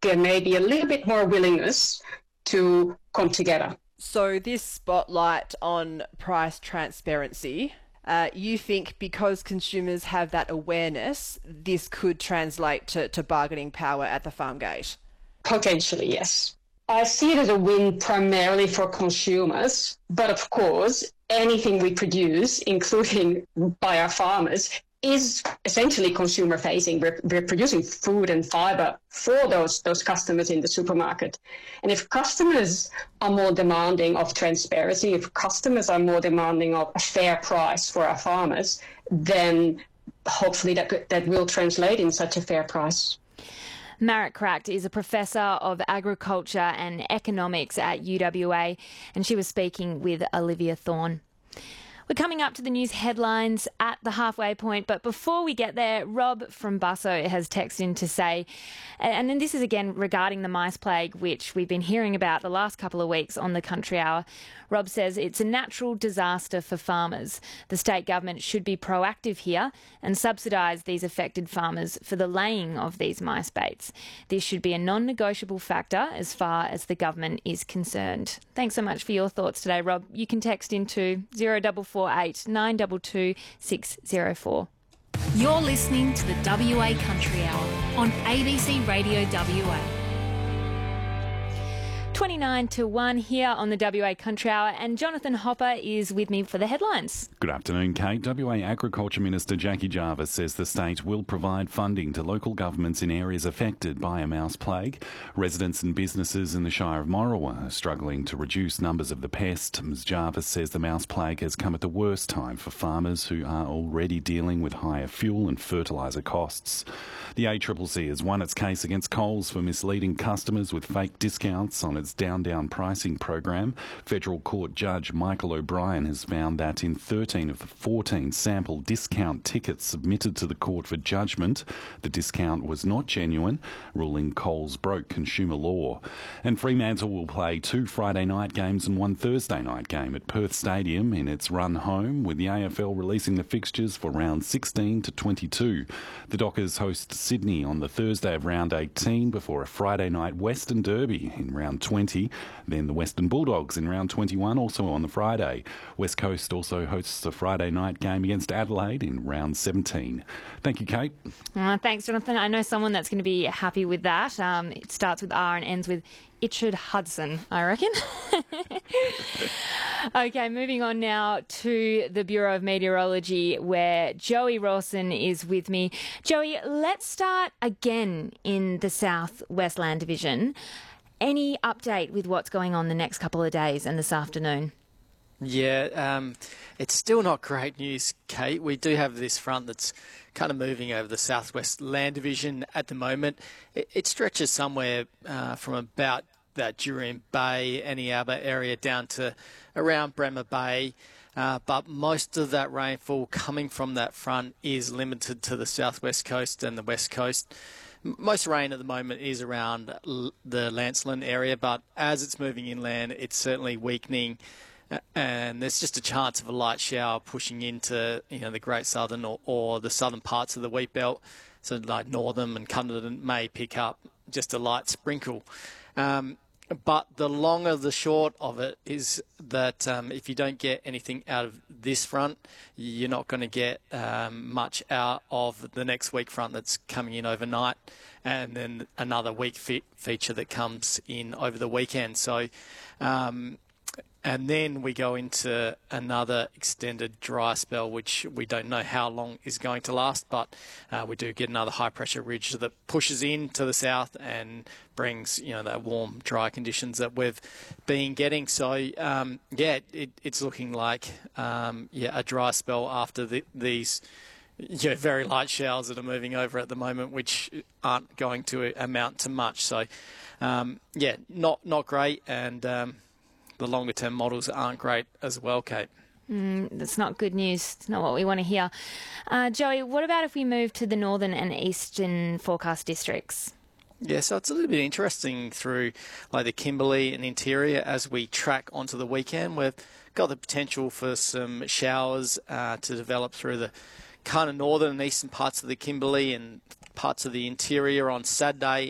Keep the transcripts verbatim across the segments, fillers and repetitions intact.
there may be a little bit more willingness to come together. So this spotlight on price transparency, uh, you think because consumers have that awareness, this could translate to, to bargaining power at the farm gate? Potentially, yes. I see it as a win primarily for consumers, but of course, anything we produce, including by our farmers, is essentially consumer facing. We're, we're producing food and fiber for those, those customers in the supermarket. And if customers are more demanding of transparency, if customers are more demanding of a fair price for our farmers, then hopefully that, that will translate in such a fair price. Marit Kracht is a professor of agriculture and economics at U W A, and she was speaking with Olivia Thorne. We're coming up to the news headlines at the halfway point, but before we get there, Rob from Busso has texted in to say, and then this is again regarding the mice plague, which we've been hearing about the last couple of weeks on the Country Hour. Rob says it's a natural disaster for farmers. The state government should be proactive here and subsidise these affected farmers for the laying of these mice baits. This should be a non-negotiable factor as far as the government is concerned. Thanks so much for your thoughts today, Rob. You can text into zero four four eight nine two two six zero four. You're listening to the W A Country Hour on A B C Radio W A. twenty-nine to one here on the W A Country Hour, and Jonathan Hopper is with me for the headlines. Good afternoon, Kate. W A Agriculture Minister Jackie Jarvis says the state will provide funding to local governments in areas affected by a mouse plague. Residents and businesses in the Shire of Morawa are struggling to reduce numbers of the pest. Ms Jarvis says the mouse plague has come at the worst time for farmers who are already dealing with higher fuel and fertiliser costs. The A C C C has won its case against Coles for misleading customers with fake discounts on its down-down pricing program. Federal Court Judge Michael O'Brien has found that in thirteen of the fourteen sample discount tickets submitted to the court for judgment, the discount was not genuine, ruling Coles broke consumer law. And Fremantle will play two Friday night games and one Thursday night game at Perth Stadium in its run home, with the A F L releasing the fixtures for round sixteen to twenty-two. The Dockers host Sydney on the Thursday of round eighteen before a Friday night Western Derby in round twenty. Then the Western Bulldogs in round twenty-one, also on the Friday. West Coast also hosts a Friday night game against Adelaide in round seventeen. Thank you, Kate. Uh, thanks, Jonathan. I know someone that's going to be happy with that. Um, it starts with R and ends with Ichard Hudson, I reckon. Okay, moving on now to the Bureau of Meteorology, where Joey Rawson is with me. Joey, let's start again in the South West Land Division. Any update with what's going on the next couple of days and this afternoon? Yeah, um, it's still not great news, Kate. We do have this front that's kind of moving over the southwest land division at the moment. It, it stretches somewhere uh, from about that Jurien Bay, Eneabba area down to around Bremer Bay. Uh, but most of that rainfall coming from that front is limited to the southwest coast and the west coast. Most rain at the moment is around the Lancelin area, but as it's moving inland, it's certainly weakening, and there's just a chance of a light shower pushing into, you know, the Great Southern or, or the southern parts of the wheat belt. So like Northern and Cunderdin may pick up just a light sprinkle. Um, But the long of the short of it is that um, if you don't get anything out of this front, you're not going to get um, much out of the next weak front that's coming in overnight, and then another weak fe- feature that comes in over the weekend. So, um, and then we go into another extended dry spell, which we don't know how long is going to last, but uh, we do get another high-pressure ridge that pushes in to the south and brings, you know, that warm, dry conditions that we've been getting. So, um, yeah, it, it's looking like, um, yeah, a dry spell after the, these yeah, very light showers that are moving over at the moment, which aren't going to amount to much. So, um, yeah, not not great, and Um, the longer-term models aren't great as well, Kate. Mm, that's not good news. It's not what we want to hear. Uh, Joey, what about if we move to the northern and eastern forecast districts? Yeah, so it's a little bit interesting through like the Kimberley and interior as we track onto the weekend. We've got the potential for some showers uh, to develop through the kind of northern and eastern parts of the Kimberley and parts of the interior on Saturday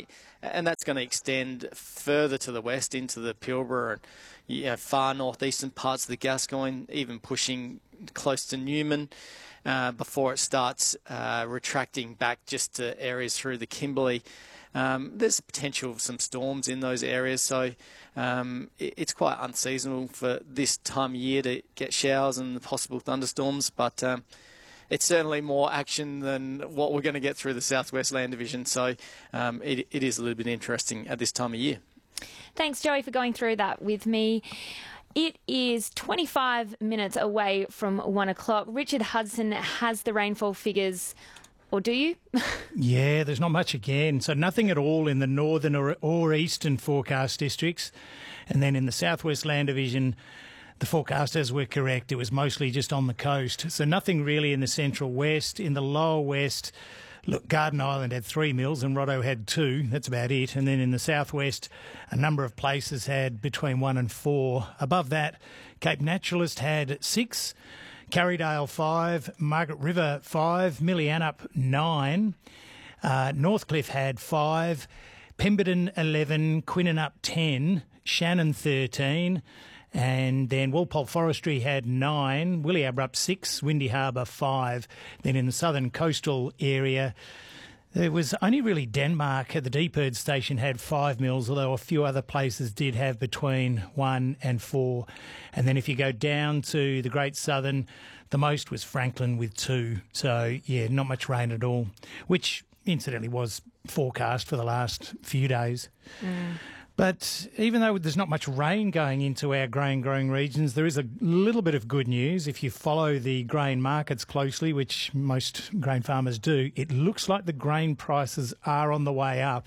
and that's going to extend further to the west into the Pilbara and you know, far northeastern parts of the Gascoyne, even pushing close to Newman uh, before it starts uh, retracting back just to areas through the Kimberley. Um, there's potential of some storms in those areas, so um, it, it's quite unseasonal for this time of year to get showers and possible thunderstorms, but um, it's certainly more action than what we're going to get through the Southwest Land Division, so um, it, it is a little bit interesting at this time of year. Thanks, Joey, for going through that with me. It is twenty-five minutes away from one o'clock. Richard Hudson has the rainfall figures, or do you? Yeah, there's not much again. So nothing at all in the northern or, or eastern forecast districts. And then in the Southwest Land Division, the forecasters were correct. It was mostly just on the coast. So nothing really in the central west. In the lower west, look, Garden Island had three mils and Rotto had two. That's about it. And then in the southwest, a number of places had between one and four. Above that, Cape Naturalist had six, Carrydale five, Margaret River five, Millianup nine, uh, Northcliffe had five, Pemberton eleven, Quinnanup ten, Shannon thirteen, and then Walpole Forestry had nine, Williabrup six, Windy Harbour five. Then in the southern coastal area, there was only really Denmark at the Deeperd station had five mils, although a few other places did have between one and four. And then if you go down to the Great Southern, the most was Franklin with two. So, yeah, not much rain at all, which incidentally was forecast for the last few days. Mm. But even though there's not much rain going into our grain growing regions, there is a little bit of good news. If you follow the grain markets closely, which most grain farmers do, it looks like the grain prices are on the way up.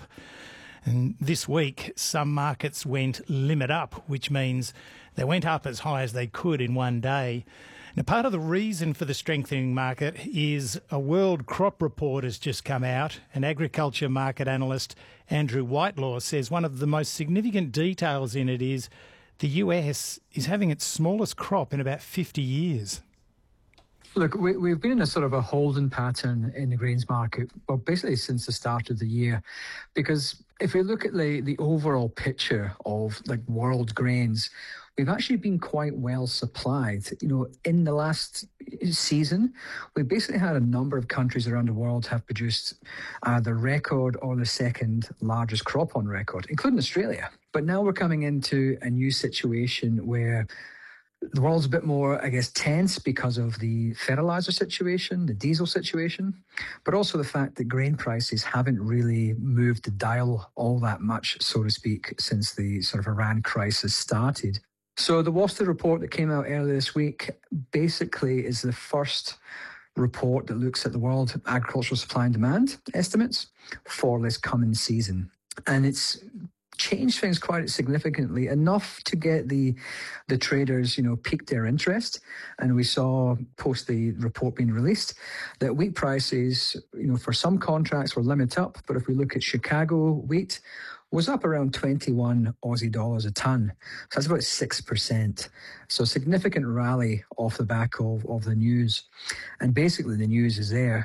And this week, some markets went limit up, which means they went up as high as they could in one day. Now, part of the reason for the strengthening market is a World Crop Report has just come out, and agriculture market analyst Andrew Whitelaw says one of the most significant details in it is the U S is having its smallest crop in about fifty years. Look, we, we've been in a sort of a holding pattern in the grains market, well, basically since the start of the year, because if we look at the, the overall picture of like world grains, we've actually been quite well supplied. You know, in the last season, we basically had a number of countries around the world have produced uh, the record or the second largest crop on record, including Australia. But now we're coming into a new situation where the world's a bit more, I guess, tense because of the fertilizer situation, the diesel situation, but also the fact that grain prices haven't really moved the dial all that much, so to speak, since the sort of Iran crisis started. So the WASDE report that came out earlier this week basically is the first report that looks at the world agricultural supply and demand estimates for this coming season. And it's changed things quite significantly, enough to get the the traders, you know, piqued their interest. And we saw, post the report being released, that wheat prices, you know, for some contracts were limit up. But if we look at Chicago wheat, was up around twenty-one Aussie dollars a tonne. So that's about six percent. So a significant rally off the back of, of the news. And basically the news is there